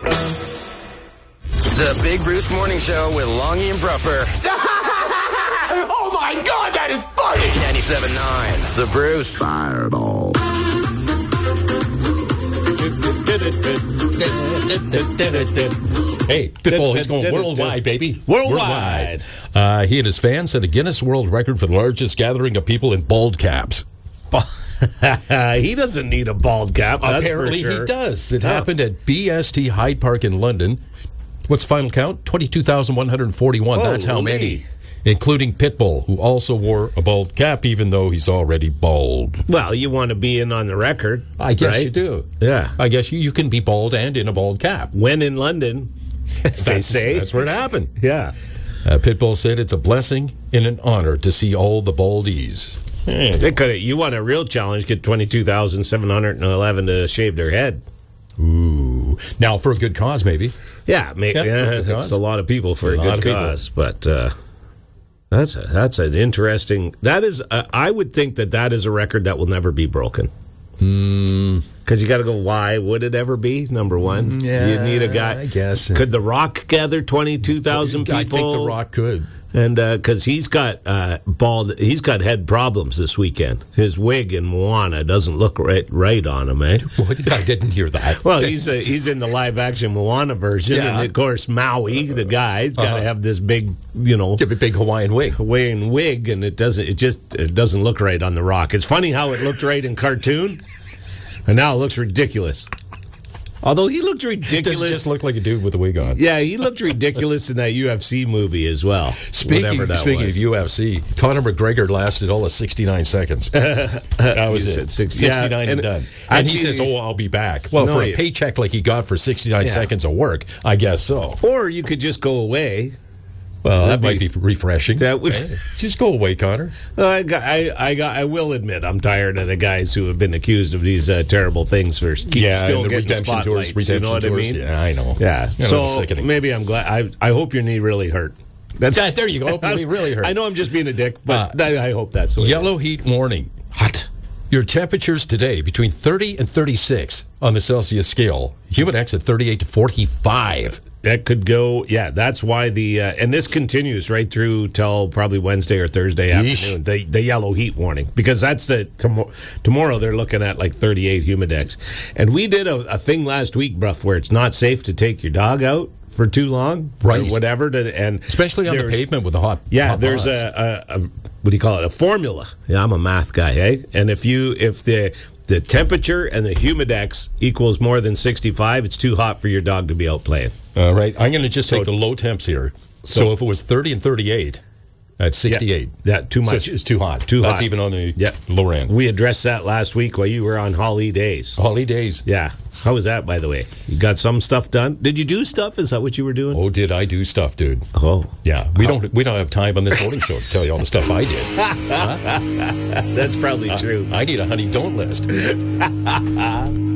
The Big Bruce Morning Show with Longy and Bruffer. Oh my God, that is funny! 97.9, The Bruce. Fireball. Hey, Pitbull, he's going worldwide, baby. Worldwide. He and his fans set a Guinness World Record for the largest gathering of people in bald caps. He doesn't need a bald cap. That's Apparently for sure. he does. It happened at BST Hyde Park in London. What's the final count? 22,141. That's how many. Including Pitbull, who also wore a bald cap, even though he's already bald. Well, you want to be in on the record. I guess right? you do. Yeah. I guess you can be bald and in a bald cap. When in London, they say. That's where it happened. Yeah. Pitbull said it's a blessing and an honor to see all the baldies. They could. You want a real challenge, get 22,711 to shave their head. Ooh. Now, for a good cause, maybe. Yeah, that's a lot of people for a good cause. But that's an interesting. That is, I would think that is a record that will never be broken. Because you got to go, why would it ever be? Number one, you need a guy. I guess. Could The Rock gather 22,000 people? I think The Rock could. And because he's got he's got head problems this weekend. His wig in Moana doesn't look right on him, eh? What? I didn't hear that. Well, he's in the live action Moana version, and of course Maui, the guy, he's got to have this big, big Hawaiian wig, and it doesn't look right on The Rock. It's funny how it looked right in cartoon, and now it looks ridiculous. Although he looked ridiculous. Does just look like a dude with a wig on. Yeah, he looked ridiculous in that UFC movie as well. Speaking of UFC, Conor McGregor lasted all of 69 seconds. That was it. 69 and done. And he says, I'll be back. Well, for a paycheck like he got for 69 seconds of work, I guess so. Or you could just go away. Well, that might be refreshing. Just go away, Connor. I will admit, I'm tired of the guys who have been accused of these terrible things for still and the getting redemption tours. you know what I mean? Yeah, I know. Yeah. So maybe I'm glad. I hope your knee really hurt. There you go. Your knee really hurt. I know I'm just being a dick, but I hope that's the way. Yellow heat warning. Hot. Your temperatures today between 30 and 36 on the Celsius scale. Humidex at 38 to 45. That could go, that's why and this continues right through till probably Wednesday or Thursday afternoon, the yellow heat warning, because that's tomorrow they're looking at like 38 Humidex. And we did a thing last week, Bruff, where it's not safe to take your dog out for too long, right? Or whatever, and especially on the pavement with the hot. Yeah, hot there's a what do you call it? A formula. Yeah, I'm a math guy, eh? And if the temperature and the Humidex equals more than 65, it's too hot for your dog to be out playing. All right, I'm going to just take the low temps here. So if it was 30 and 38, that's 68. Yeah, too much. So it's too hot. That's even on the lower end. We addressed that last week while you were on holidays. Holidays. Yeah. How was that, by the way? You got some stuff done? Did you do stuff? Is that what you were doing? Oh, did I do stuff, dude? Oh. Yeah. We don't have time on this morning show to tell you all the stuff I did. That's probably true. I need a honey don't list.